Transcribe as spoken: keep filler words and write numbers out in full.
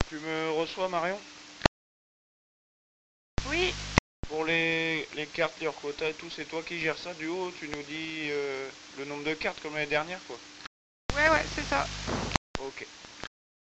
Tu me reçois, Marion? Oui, Pour les, les cartes, les quotas et tout, c'est toi qui gères ça du haut, tu nous dis euh, le nombre de cartes comme l'année dernière, quoi. ouais, ouais, c'est ça. Ok.